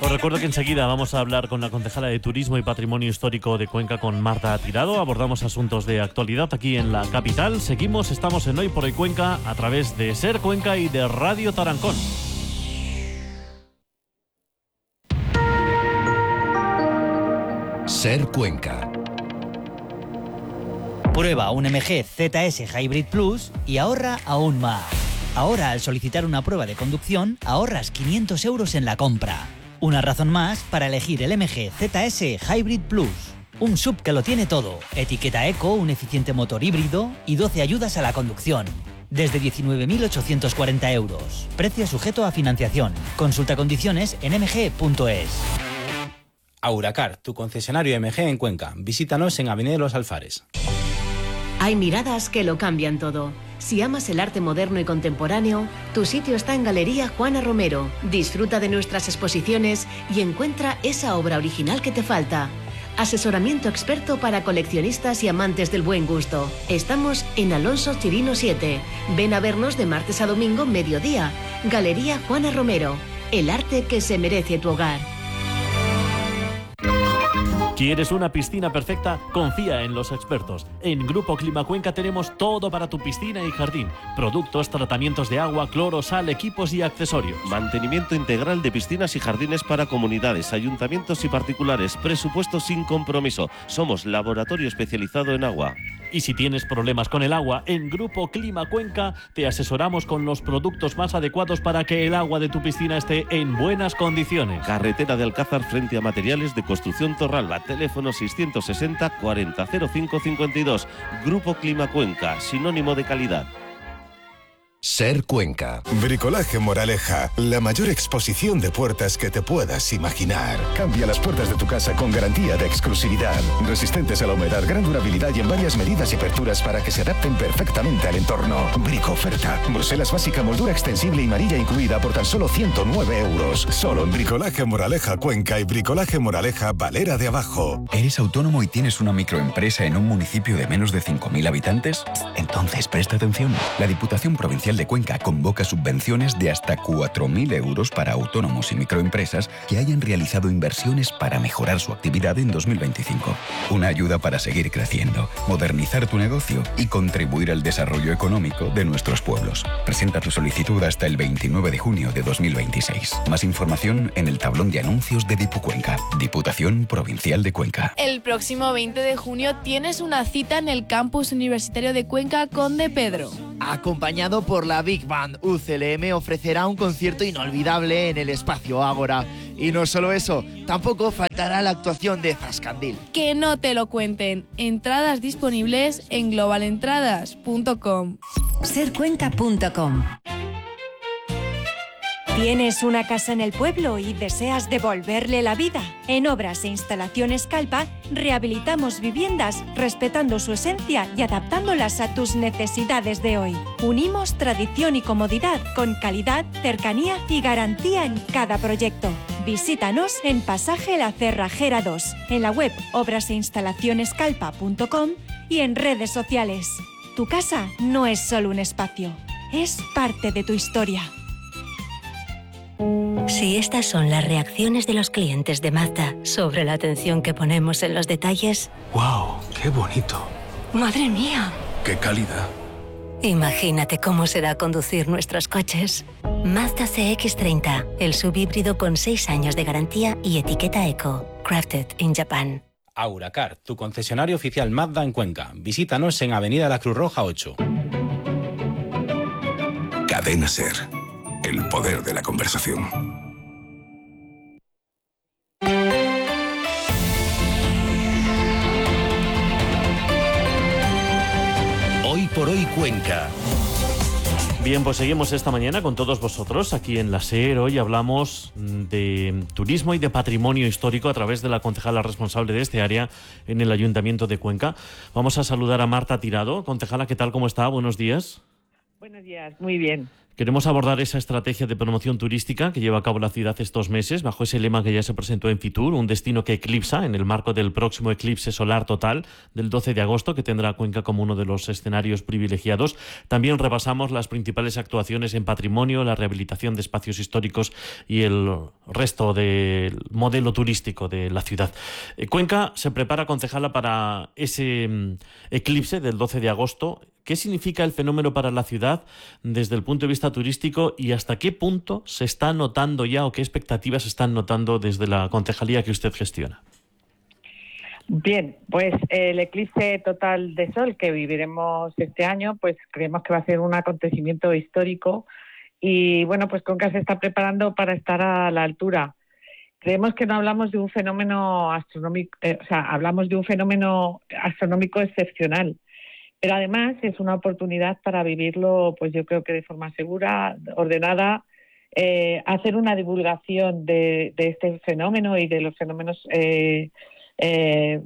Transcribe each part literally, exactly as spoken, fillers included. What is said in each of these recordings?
Os recuerdo que enseguida vamos a hablar con la concejala de Turismo y Patrimonio Histórico de Cuenca, con Marta Tirado. Abordamos asuntos de actualidad aquí en la capital. Seguimos, estamos en Hoy por Hoy Cuenca a través de Ser Cuenca y de Radio Tarancón. Ser Cuenca. Prueba un M G Z S Hybrid Plus y ahorra aún más. Ahora, al solicitar una prueba de conducción, ahorras quinientos euros en la compra. Una razón más para elegir el M G Z S Hybrid Plus. Un S U V que lo tiene todo. Etiqueta eco, un eficiente motor híbrido y doce ayudas a la conducción. Desde diecinueve mil ochocientos cuarenta euros. Precio sujeto a financiación. Consulta condiciones en m g punto es. Auracar, tu concesionario M G en Cuenca. Visítanos en Avenida de los Alfares. Hay miradas que lo cambian todo. Si amas el arte moderno y contemporáneo, tu sitio está en Galería Juana Romero. Disfruta de nuestras exposiciones y encuentra esa obra original que te falta. Asesoramiento experto para coleccionistas y amantes del buen gusto. Estamos en Alonso Chirino siete. Ven a vernos de martes a domingo, mediodía. Galería Juana Romero. El arte que se merece tu hogar. ¿Quieres una piscina perfecta? Confía en los expertos. En Grupo Clima Cuenca tenemos todo para tu piscina y jardín. Productos, tratamientos de agua, cloro, sal, equipos y accesorios. Mantenimiento integral de piscinas y jardines para comunidades, ayuntamientos y particulares. Presupuesto sin compromiso. Somos laboratorio especializado en agua. Y si tienes problemas con el agua, en Grupo Clima Cuenca te asesoramos con los productos más adecuados para que el agua de tu piscina esté en buenas condiciones. Carretera de Alcázar frente a Materiales de Construcción Torralba. Teléfono seiscientos sesenta cuarenta cero cinco cincuenta y dos. Grupo Clima Cuenca, sinónimo de calidad. Ser Cuenca. Bricolaje Moraleja, la mayor exposición de puertas que te puedas imaginar. Cambia las puertas de tu casa con garantía de exclusividad. Resistentes a la humedad, gran durabilidad y en varias medidas y aperturas para que se adapten perfectamente al entorno. Brico oferta. Bruselas básica, moldura extensible y marilla incluida por tan solo ciento nueve euros. Solo en Bricolaje Moraleja Cuenca y Bricolaje Moraleja Valera de Abajo. ¿Eres autónomo y tienes una microempresa en un municipio de menos de cinco mil habitantes? Entonces presta atención. La Diputación Provincial de Cuenca convoca subvenciones de hasta cuatro mil euros para autónomos y microempresas que hayan realizado inversiones para mejorar su actividad en dos mil veinticinco. Una ayuda para seguir creciendo, modernizar tu negocio y contribuir al desarrollo económico de nuestros pueblos. Presenta tu solicitud hasta el veintinueve de junio de dos mil veintiséis. Más información en el tablón de anuncios de Dipucuenca, Diputación Provincial de Cuenca. El próximo veinte de junio tienes una cita en el Campus Universitario de Cuenca Conde Pedro. Acompañado por la Big Band, U C L M ofrecerá un concierto inolvidable en el Espacio Ágora. Y no solo eso, tampoco faltará la actuación de Zascandil. Que no te lo cuenten. Entradas disponibles en global entradas punto com. ser cuenca punto com. ¿Tienes una casa en el pueblo y deseas devolverle la vida? En Obras e Instalaciones Calpa rehabilitamos viviendas respetando su esencia y adaptándolas a tus necesidades de hoy. Unimos tradición y comodidad con calidad, cercanía y garantía en cada proyecto. Visítanos en Pasaje La Cerrajera dos, en la web obras e instalaciones calpa punto com y en redes sociales. Tu casa no es solo un espacio, es parte de tu historia. Si estas son las reacciones de los clientes de Mazda sobre la atención que ponemos en los detalles... ¡Wow! ¡Qué bonito! ¡Madre mía! ¡Qué calidad! Imagínate cómo será conducir nuestros coches. Mazda C X treinta, el subhíbrido con seis años de garantía y etiqueta eco. Crafted in Japan. Auracar, tu concesionario oficial Mazda en Cuenca. Visítanos en Avenida La Cruz Roja ocho. Cadena Ser. El poder de la conversación. Hoy por Hoy Cuenca. Bien, pues seguimos esta mañana con todos vosotros aquí en la SER. Hoy hablamos de turismo y de patrimonio histórico a través de la concejala responsable de este área en el Ayuntamiento de Cuenca. Vamos a saludar a Marta Tirado. Concejala, ¿qué tal? ¿Cómo está? Buenos días. Buenos días, muy bien. Queremos abordar esa estrategia de promoción turística que lleva a cabo la ciudad estos meses, bajo ese lema que ya se presentó en Fitur, un destino que eclipsa en el marco del próximo eclipse solar total del doce de agosto, que tendrá Cuenca como uno de los escenarios privilegiados. También repasamos las principales actuaciones en patrimonio, la rehabilitación de espacios históricos y el resto del modelo turístico de la ciudad. Cuenca se prepara, concejala, para ese eclipse del doce de agosto. ¿Qué significa el fenómeno para la ciudad desde el punto de vista turístico y hasta qué punto se está notando ya o qué expectativas se están notando desde la concejalía que usted gestiona? Bien, pues el eclipse total de sol que viviremos este año, pues creemos que va a ser un acontecimiento histórico y bueno, pues Cuenca se está preparando para estar a la altura. Creemos que no hablamos de un fenómeno astronómico, eh, o sea, hablamos de un fenómeno astronómico excepcional. Pero además es una oportunidad para vivirlo, pues yo creo que de forma segura, ordenada, eh, hacer una divulgación de, de este fenómeno y de los fenómenos, eh, eh,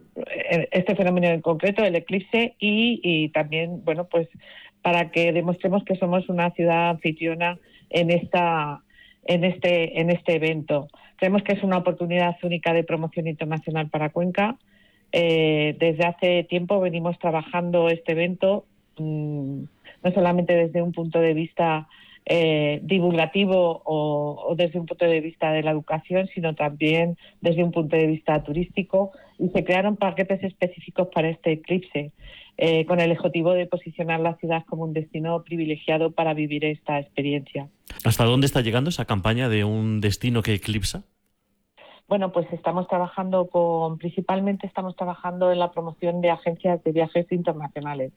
este fenómeno en concreto, el eclipse, y, y también, bueno, pues para que demostremos que somos una ciudad anfitriona en esta, en este, en este evento. Creemos que es una oportunidad única de promoción internacional para Cuenca. Eh, desde hace tiempo venimos trabajando este evento, mmm, no solamente desde un punto de vista eh, divulgativo o, o desde un punto de vista de la educación, sino también desde un punto de vista turístico, y se crearon paquetes específicos para este eclipse, eh, con el objetivo de posicionar la ciudad como un destino privilegiado para vivir esta experiencia. ¿Hasta dónde está llegando esa campaña de un destino que eclipsa? Bueno, pues estamos trabajando con, principalmente estamos trabajando en la promoción de agencias de viajes internacionales.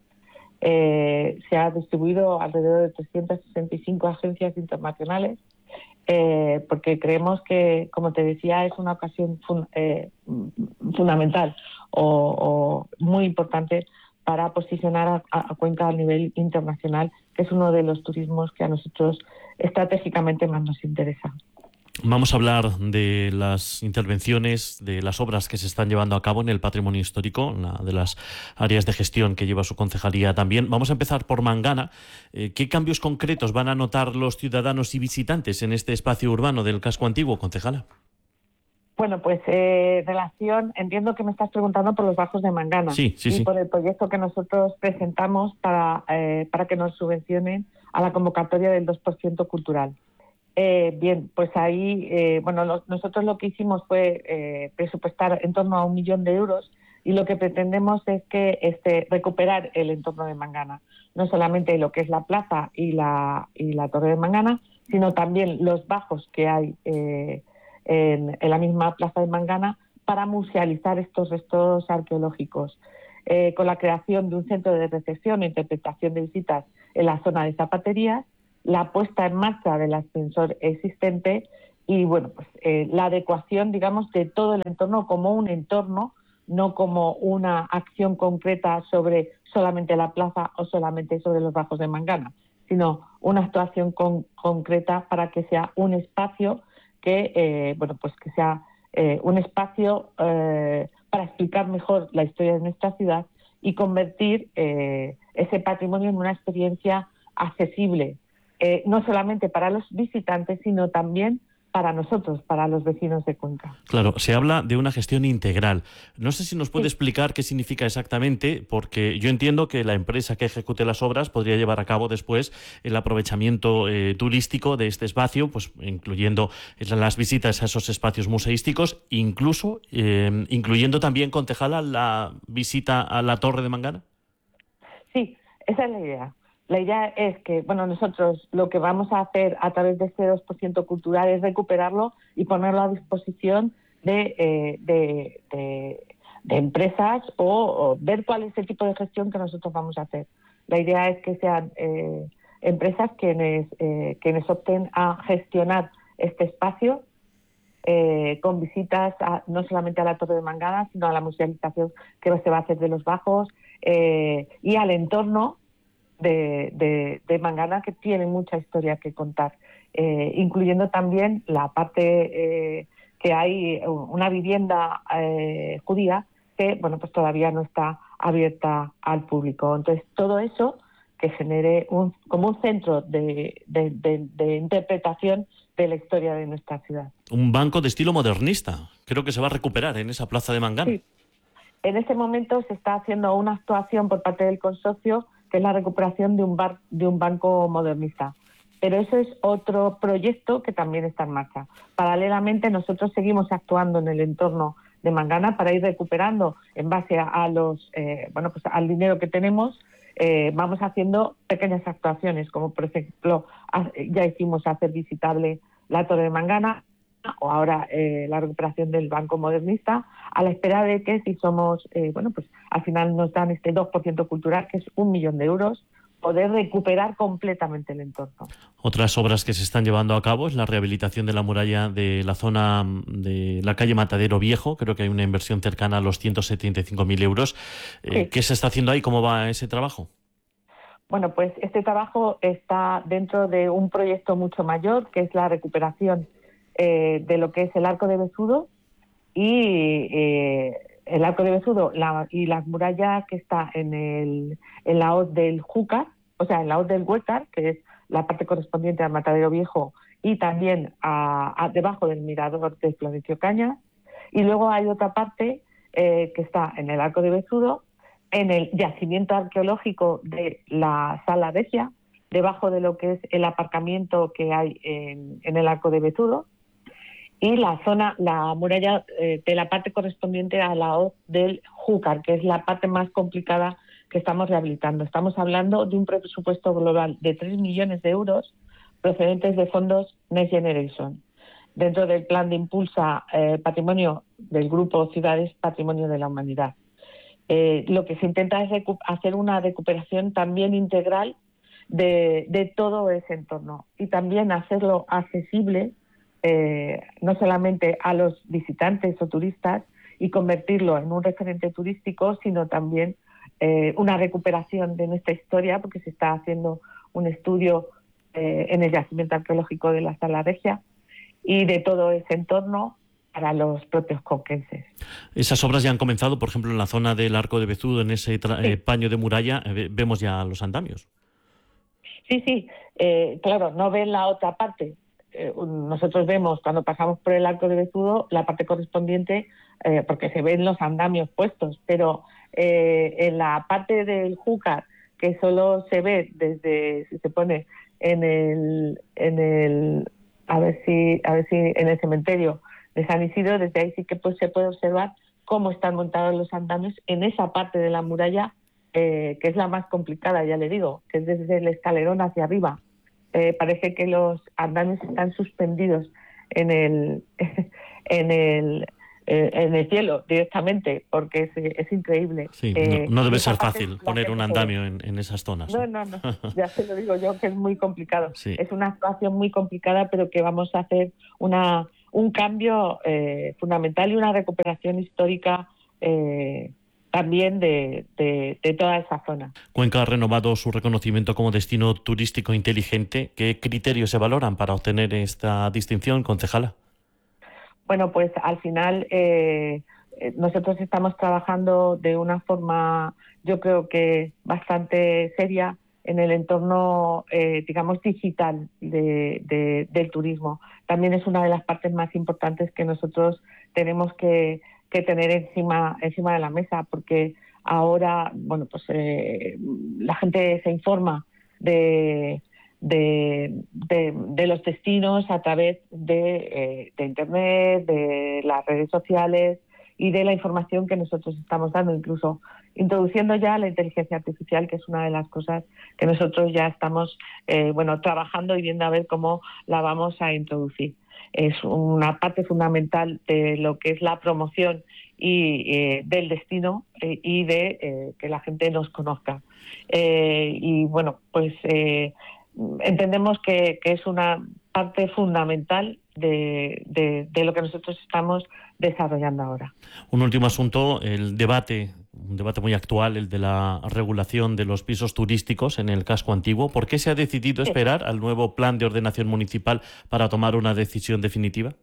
Eh, se ha distribuido alrededor de trescientas sesenta y cinco agencias internacionales, eh, porque creemos que, como te decía, es una ocasión fun, eh, fundamental o, o muy importante para posicionar a, a Cuenca a nivel internacional, que es uno de los turismos que a nosotros estratégicamente más nos interesa. Vamos a hablar de las intervenciones, de las obras que se están llevando a cabo en el patrimonio histórico, una de las áreas de gestión que lleva su concejalía también. Vamos a empezar por Mangana. Eh, ¿Qué cambios concretos van a notar los ciudadanos y visitantes en este espacio urbano del casco antiguo, concejala? Bueno, pues eh, relación, entiendo que me estás preguntando por los bajos de Mangana, sí, sí, y sí. por el proyecto que nosotros presentamos para, eh, para que nos subvencionen a la convocatoria del dos por ciento cultural. Eh, bien, pues ahí, eh, bueno, lo, nosotros lo que hicimos fue eh, presupuestar en torno a un millón de euros y lo que pretendemos es que este recuperar el entorno de Mangana, no solamente lo que es la plaza y la y la torre de Mangana, sino también los bajos que hay eh, en, en la misma plaza de Mangana para musealizar estos restos arqueológicos, eh, con la creación de un centro de recepción e interpretación de visitas en la zona de zapaterías, la puesta en marcha del ascensor existente y bueno, pues eh, la adecuación, digamos, de todo el entorno como un entorno, no como una acción concreta sobre solamente la plaza o solamente sobre los bajos de Mangana, sino una actuación con, concreta para que sea un espacio que, eh, bueno, pues que sea eh, un espacio eh, para explicar mejor la historia de nuestra ciudad y convertir eh, ese patrimonio en una experiencia accesible. Eh, no solamente para los visitantes, sino también para nosotros, para los vecinos de Cuenca. Claro, se habla de una gestión integral. No sé si nos puede sí. explicar qué significa exactamente, porque yo entiendo que la empresa que ejecute las obras podría llevar a cabo después el aprovechamiento eh, turístico de este espacio, pues incluyendo las visitas a esos espacios museísticos, incluso eh, incluyendo también, concejala, la visita a la Torre de Mangana. Sí, esa es la idea. La idea es que, bueno, nosotros lo que vamos a hacer a través de este dos por ciento cultural es recuperarlo y ponerlo a disposición de, eh, de, de, de empresas o, o ver cuál es el tipo de gestión que nosotros vamos a hacer. La idea es que sean eh, empresas quienes, eh, quienes opten a gestionar este espacio eh, con visitas a, no solamente a la Torre de Mangana, sino a la musealización que se va a hacer de los bajos eh, y al entorno De, de, de Mangana, que tiene mucha historia que contar, eh, incluyendo también la parte eh, que hay una vivienda eh, judía que, bueno, pues todavía no está abierta al público. Entonces, todo eso que genere un, como un centro de, de, de, de interpretación de la historia de nuestra ciudad. Un banco de estilo modernista. Creo que se va a recuperar en esa plaza de Mangana. Sí. En este momento se está haciendo una actuación por parte del consorcio, que es la recuperación de un, bar, de un banco modernista. Pero eso es otro proyecto que también está en marcha. Paralelamente, nosotros seguimos actuando en el entorno de Mangana para ir recuperando en base a, a los, eh, bueno, pues al dinero que tenemos. Eh, vamos haciendo pequeñas actuaciones, como por ejemplo ya hicimos hacer visitable la Torre de Mangana, o ahora eh, la recuperación del Banco Modernista, a la espera de que si somos, eh, bueno, pues al final nos dan este dos por ciento cultural, que es un millón de euros, poder recuperar completamente el entorno. Otras obras que se están llevando a cabo es la rehabilitación de la muralla de la zona de la calle Matadero Viejo. Creo que hay una inversión cercana a los ciento setenta y cinco mil euros. Eh, sí. ¿Qué se está haciendo ahí? ¿Cómo va ese trabajo? Bueno, pues este trabajo está dentro de un proyecto mucho mayor, que es la recuperación eh, de lo que es el Arco de Bezudo y eh, el Arco de Bezudo la, y la muralla que está en, el, en la hoz del Júcar, o sea, en la hoz del Huécar, que es la parte correspondiente al Matadero Viejo, y también a, a, debajo del mirador de Florencio Cañas. Y luego hay otra parte eh, que está en el Arco de Bezudo, en el yacimiento arqueológico de la Sala Regia, debajo de lo que es el aparcamiento que hay en, en el Arco de Bezudo, y la zona, la muralla eh, de la parte correspondiente a la hoz del Júcar, que es la parte más complicada que estamos rehabilitando. Estamos hablando de un presupuesto global de tres millones de euros procedentes de fondos Next Generation, dentro del plan de Impulsa eh, Patrimonio del Grupo Ciudades Patrimonio de la Humanidad. Eh, lo que se intenta es hacer una recuperación también integral de, de todo ese entorno y también hacerlo accesible eh, no solamente a los visitantes o turistas y convertirlo en un referente turístico, sino también eh, una recuperación de nuestra historia, porque se está haciendo un estudio eh, en el yacimiento arqueológico de la Sala Regia y de todo ese entorno para los propios conquenses. Esas obras ya han comenzado, por ejemplo, en la zona del Arco de Bezudo, en ese tra- sí. eh, paño de muralla, eh, vemos ya los andamios. Sí, sí, eh, claro, no ven la otra parte. Eh, nosotros vemos cuando pasamos por el Arco de Bezudo la parte correspondiente, eh, porque se ven los andamios puestos, pero eh, en la parte del Júcar, que solo se ve desde, si se pone en el, en el, a ver si, a ver si en el cementerio de San Isidro, desde ahí sí que pues se puede observar cómo están montados los andamios en esa parte de la muralla, eh, que es la más complicada, ya le digo, que es desde el escalerón hacia arriba. Eh, parece que los andamios están suspendidos en el en el eh, en el cielo directamente, porque es, es increíble. Sí, eh, no, no debe ser fácil poner un andamio en, en esas zonas. No, no, no, ya se lo digo yo, que es muy complicado. Sí. Es una actuación muy complicada, pero que vamos a hacer una un cambio eh, fundamental y una recuperación histórica eh, también de, de, de toda esa zona. Cuenca ha renovado su reconocimiento como destino turístico inteligente. ¿Qué criterios se valoran para obtener esta distinción, concejala? Bueno, pues al final eh, nosotros estamos trabajando de una forma, yo creo que bastante seria, en el entorno, eh, digamos, digital de, de, del turismo. También es una de las partes más importantes que nosotros tenemos que, que tener encima, encima de la mesa, porque ahora, bueno, pues eh, la gente se informa de, de, de, de los destinos a través de, eh, de Internet, de las redes sociales y de la información que nosotros estamos dando, incluso introduciendo ya la inteligencia artificial, que es una de las cosas que nosotros ya estamos eh, bueno, trabajando y viendo a ver cómo la vamos a introducir. Es una parte fundamental de lo que es la promoción y eh, del destino eh, y de eh, que la gente nos conozca. Eh, y bueno, pues eh, entendemos que, que es una parte fundamental de, de, de lo que nosotros estamos desarrollando ahora. Un último asunto, el debate, un debate muy actual, el de la regulación de los pisos turísticos en el casco antiguo. ¿Por qué se ha decidido esperar al nuevo plan de ordenación municipal para tomar una decisión definitiva?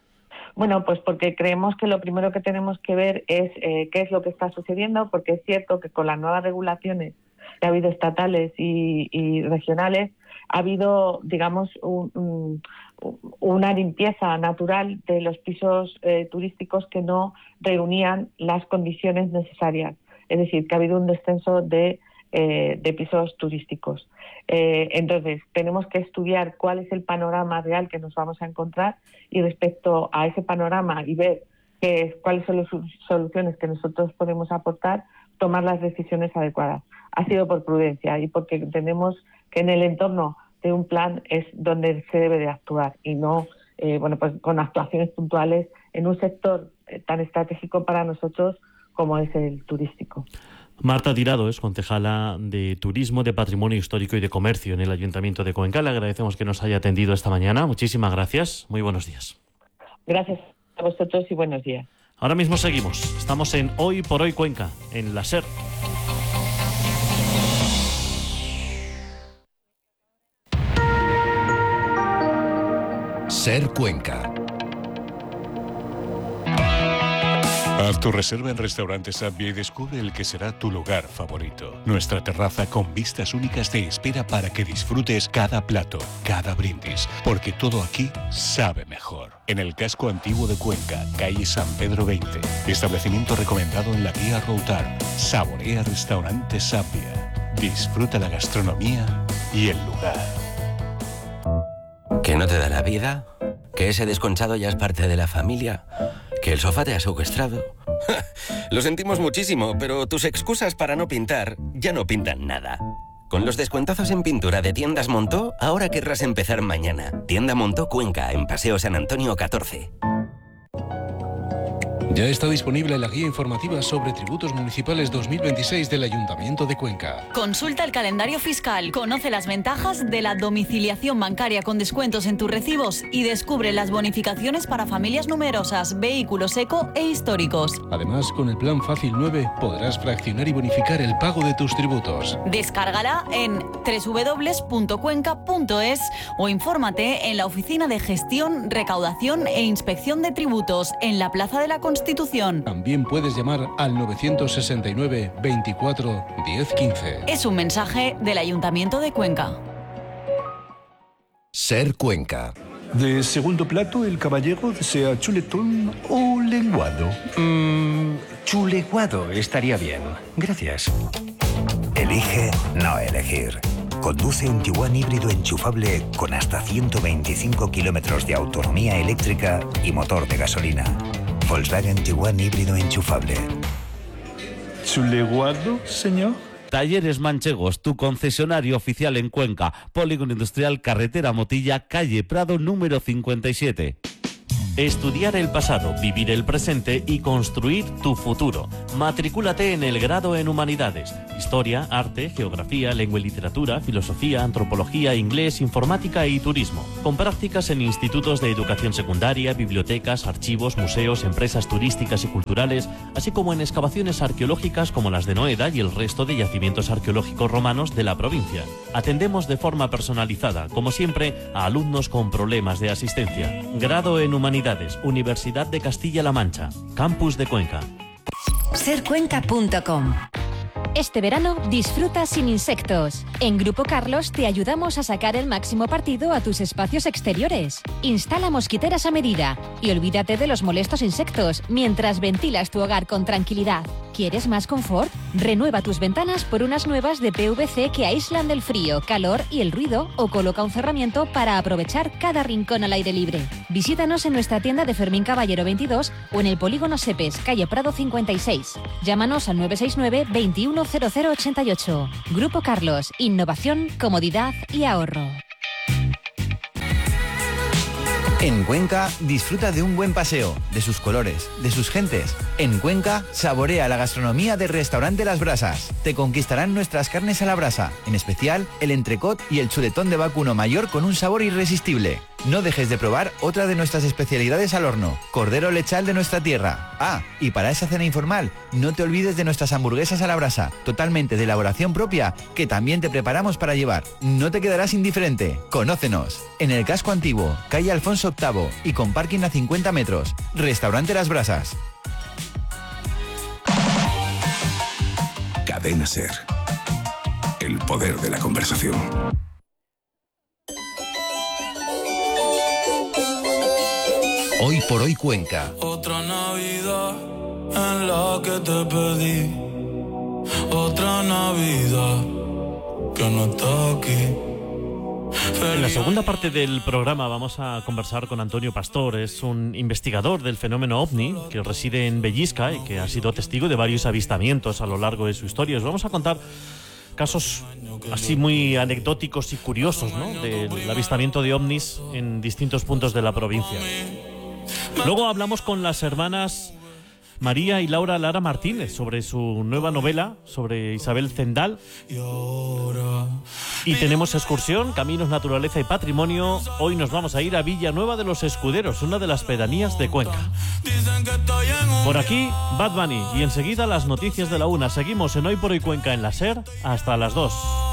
Bueno, pues porque creemos que lo primero que tenemos que ver es eh, qué es lo que está sucediendo, porque es cierto que con las nuevas regulaciones que ha habido estatales y, y regionales, ha habido, digamos, un, un, una limpieza natural de los pisos eh, turísticos que no reunían las condiciones necesarias. Es decir, que ha habido un descenso de, eh, de pisos turísticos. Eh, entonces, tenemos que estudiar cuál es el panorama real que nos vamos a encontrar y respecto a ese panorama y ver qué, cuáles son las soluciones que nosotros podemos aportar, tomar las decisiones adecuadas. Ha sido por prudencia y porque entendemos que en el entorno de un plan es donde se debe de actuar y no eh, bueno, pues con actuaciones puntuales en un sector eh, tan estratégico para nosotros como es el turístico. Marta Tirado es concejala de Turismo, de Patrimonio Histórico y de Comercio en el Ayuntamiento de Cuenca. Le agradecemos que nos haya atendido esta mañana. Muchísimas gracias. Muy buenos días. Gracias a vosotros y buenos días. Ahora mismo seguimos. Estamos en Hoy por Hoy Cuenca, en la SER. SER Cuenca. Haz tu reserva en Restaurantes Sabia y descubre el que será tu lugar favorito. Nuestra terraza con vistas únicas te espera para que disfrutes cada plato, cada brindis, porque todo aquí sabe mejor. En el casco antiguo de Cuenca, calle San Pedro veinte. Establecimiento recomendado en la guía Routar. Saborea Restaurantes Sabia. Disfruta la gastronomía y el lugar. ¿Que no te da la vida? ¿Que ese desconchado ya es parte de la familia? ¿Que el sofá te ha secuestrado? Lo sentimos muchísimo, pero tus excusas para no pintar ya no pintan nada. Con los descuentazos en pintura de Tiendas Montó, ahora querrás empezar mañana. Tienda Montó Cuenca, en Paseo San Antonio catorce. Ya está disponible la guía informativa sobre tributos municipales dos mil veintiséis del Ayuntamiento de Cuenca. Consulta el calendario fiscal, conoce las ventajas de la domiciliación bancaria con descuentos en tus recibos y descubre las bonificaciones para familias numerosas, vehículos eco e históricos. Además, con el Plan Fácil nueve podrás fraccionar y bonificar el pago de tus tributos. Descárgala en doble u doble u doble u punto cuenca punto es o infórmate en la Oficina de Gestión, Recaudación e Inspección de Tributos en la Plaza de la Constitución. También puedes llamar al novecientos sesenta y nueve veinticuatro diez quince. Es un mensaje del Ayuntamiento de Cuenca. SER Cuenca. De segundo plato, el caballero desea chuletón o lenguado. Mmm, chuleguado estaría bien. Gracias. Elige no elegir. Conduce un Tiguan híbrido enchufable con hasta ciento veinticinco kilómetros de autonomía eléctrica y motor de gasolina. Volkswagen Tiguan híbrido enchufable. ¿Chuleguado, señor? Talleres Manchegos, tu concesionario oficial en Cuenca. Polígono Industrial, Carretera Motilla, calle Prado, número cincuenta y siete. Estudiar el pasado, vivir el presente y construir tu futuro. Matricúlate en el grado en Humanidades. Historia, arte, geografía, lengua y literatura, filosofía, antropología, inglés, informática y turismo. Con prácticas en institutos de educación secundaria, bibliotecas, archivos, museos, empresas turísticas y culturales, así como en excavaciones arqueológicas como las de Noeda y el resto de yacimientos arqueológicos romanos de la provincia. Atendemos de forma personalizada, como siempre, a alumnos con problemas de asistencia. Grado en Humanidades. Universidad de Castilla-La Mancha, Campus de Cuenca. ser cuenca punto com. Este verano disfruta sin insectos. En Grupo Carlos te ayudamos a sacar el máximo partido a tus espacios exteriores. Instala mosquiteras a medida y olvídate de los molestos insectos mientras ventilas tu hogar con tranquilidad. ¿Quieres más confort? Renueva tus ventanas por unas nuevas de P V C que aíslan del frío, calor y el ruido o coloca un cerramiento para aprovechar cada rincón al aire libre. Visítanos en nuestra tienda de Fermín Caballero veintidós o en el Polígono Sepes, calle Prado cincuenta y seis. Llámanos al nueve seis nueve, veintiuno cero cero ochenta y ocho. Grupo Carlos, innovación, comodidad y ahorro. En Cuenca, disfruta de un buen paseo, de sus colores, de sus gentes. En Cuenca, saborea la gastronomía del restaurante Las Brasas. Te conquistarán nuestras carnes a la brasa, en especial el entrecot y el chuletón de vacuno mayor con un sabor irresistible. No dejes de probar otra de nuestras especialidades al horno, cordero lechal de nuestra tierra. Ah, y para esa cena informal, no te olvides de nuestras hamburguesas a la brasa, totalmente de elaboración propia, que también te preparamos para llevar. No te quedarás indiferente. Conócenos. En el casco antiguo, calle Alfonso octavo y con parking a cincuenta metros. Restaurante Las Brasas. Cadena SER. poder de la conversación. Hoy por hoy Cuenca. Otra Navidad en la que te pedí. Otra Navidad que no está aquí. En la segunda parte del programa vamos a conversar con Antonio Pastor. Es un investigador del fenómeno ovni que reside en Bellisca y que ha sido testigo de varios avistamientos a lo largo de su historia. Os vamos a contar casos así muy anecdóticos y curiosos, ¿no?, del avistamiento de ovnis en distintos puntos de la provincia. Luego hablamos con las hermanas María y Laura Lara Martínez sobre su nueva novela sobre Isabel Zendal. Y tenemos excursión, caminos, naturaleza y patrimonio. Hoy nos vamos a ir a Villanueva de los Escuderos, una de las pedanías de Cuenca. Por aquí, Bad Bunny, y enseguida las noticias de la una. Seguimos en Hoy por Hoy Cuenca en la SER hasta las dos.